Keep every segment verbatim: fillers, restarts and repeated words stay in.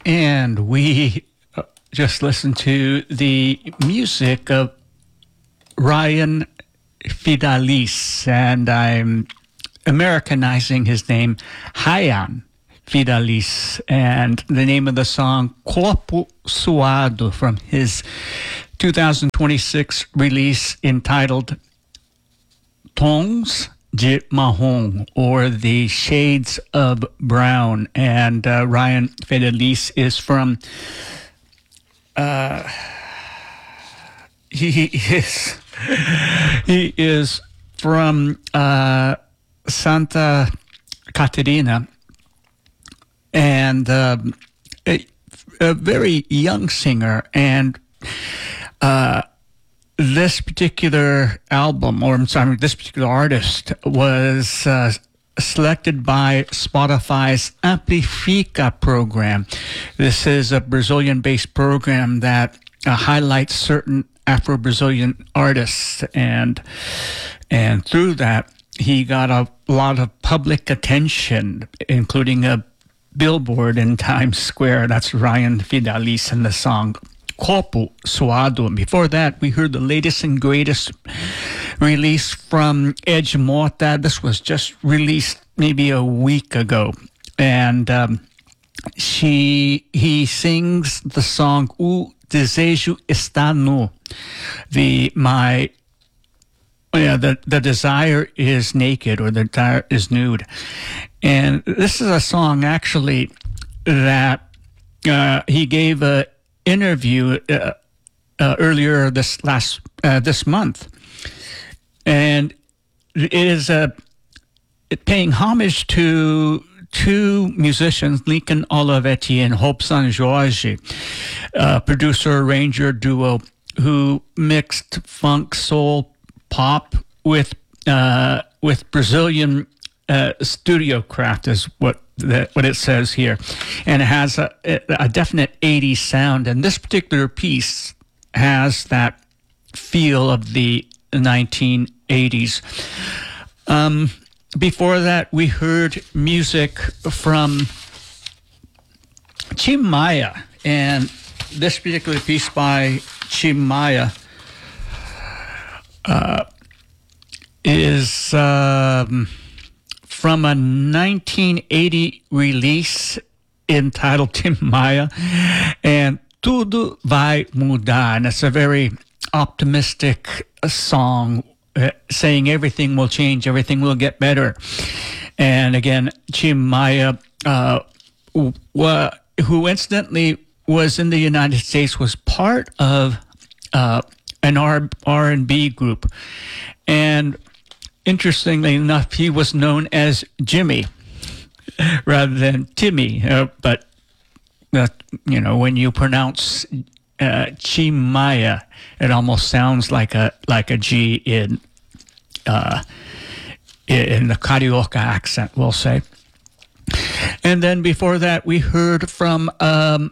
And we just listened to the music of Ryan Fidalis, and I'm Americanizing his name, Ryan Fidalis, and the name of the song, Corpo Suado, from his two thousand twenty-six release entitled Tons de Marrom, or The Shades of Brown. And uh, Ryan Fidalis is from, uh, he is, he is from uh, Santa Catarina, and uh, a, a very young singer. And uh, this particular album, or I'm sorry, this particular artist was uh, selected by Spotify's Amplifica program. This is a Brazilian-based program that uh, highlights certain Afro-Brazilian artists, and and through that, he got a lot of public attention, including a billboard in Times Square. That's Ryan Fidalis and the song Corpo Suado. And before that, we heard the latest and greatest release from Edge Morta. This was just released maybe a week ago. And um, she he sings the song O Desejo Está Nu. The, my... Yeah, the, the desire is naked, or the desire is nude. And this is a song, actually, that uh, he gave an interview uh, uh, earlier this last uh, this month. And it is uh, paying homage to two musicians, Lincoln Olivetti and Hope San Jorge, uh, producer-arranger duo who mixed funk, soul, pop with uh, with Brazilian uh, studio craft, is what the, what it says here, and it has a, a definite eighties sound. And this particular piece has that feel of the nineteen eighties. Um, before that, we heard music from Tim Maia, and this particular piece by Tim Maia Uh, is um, from a nineteen eighty release entitled Tim Maia, and Tudo Vai Mudar. And it's a very optimistic song uh, saying everything will change, everything will get better. And again, Tim Maia, uh, w- who incidentally was in the United States, was part of uh, an R and B group. And interestingly enough, he was known as Jimmy rather than Timmy. Uh, but, uh, you know, when you pronounce uh, Tim Maia, it almost sounds like a like a G in, uh, in the Carioca accent, we'll say. And then before that, we heard from Um,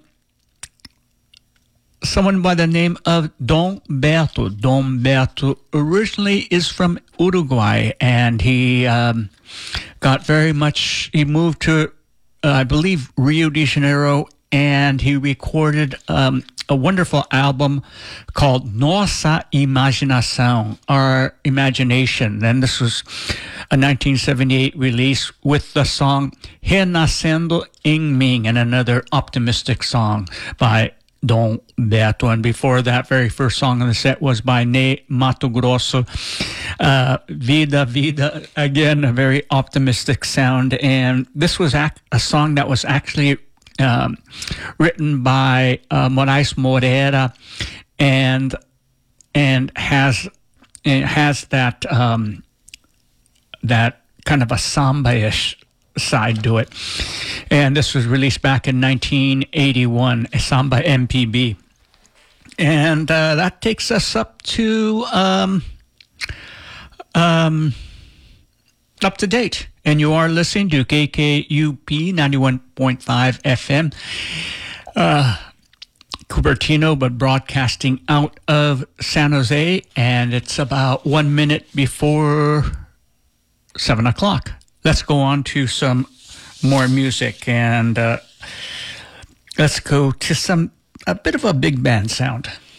someone by the name of Dom Berto. Dom Berto originally is from Uruguay, and he um, got very much, he moved to, uh, I believe, Rio de Janeiro, and he recorded um, a wonderful album called Nossa Imaginação, Our Imagination. And this was a nineteen seventy-eight release with the song Renascendo em Mim, and another optimistic song by Dom Berto. And before that, very first song on the set was by Ney Mato Grosso, uh, Vida Vida, again, a very optimistic sound. And this was ac- a song that was actually um, written by uh, Moraes Moreira, and and has it has that um, that kind of a samba-ish side to it. And this was released back in nineteen eighty-one, Samba M P B. And uh, that takes us up to um, um, up to date. And you are listening to K K U P ninety-one point five F M, uh, Cupertino, but broadcasting out of San Jose. And it's about one minute before seven o'clock. Let's go on to some more music. And uh, let's go to some a bit of a big band sound.